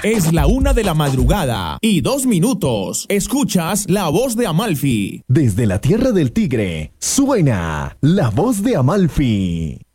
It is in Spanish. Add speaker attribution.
Speaker 1: Es la 1:02 a.m. Escuchas La Voz de Amalfi.
Speaker 2: Desde la tierra del tigre, suena La Voz de Amalfi.